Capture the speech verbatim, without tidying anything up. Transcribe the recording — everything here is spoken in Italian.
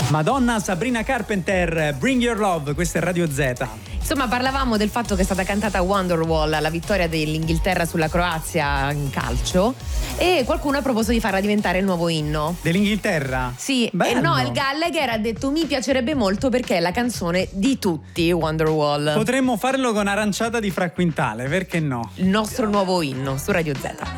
Madonna Sabrina Carpenter, Bring Your Love, questa è Radio Z. Insomma, parlavamo del fatto che è stata cantata Wonderwall alla vittoria dell'Inghilterra sulla Croazia in calcio, e qualcuno ha proposto di farla diventare il nuovo inno dell'Inghilterra. Sì, bello. E no, il Gallagher ha detto mi piacerebbe molto perché è la canzone di tutti, Wonderwall. Potremmo farlo con Aranciata di Fra Quintale, perché no? Il nostro nuovo inno su Radio Z.